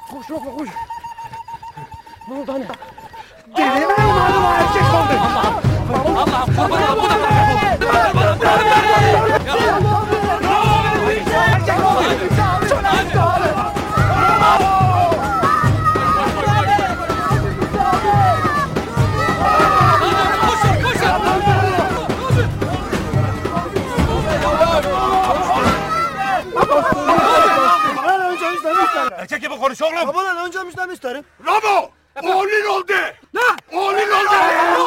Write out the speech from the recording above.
Koş Rafa koş. Ne oldu anne? Deli mi oldu bu erkek oldu? Allah'ım kurban ol. Bu da Erkek gibi konuş oğlum. Babadan önce müjden isterim. Ramo! Oğlun oldu! ne? Oğlun oldu!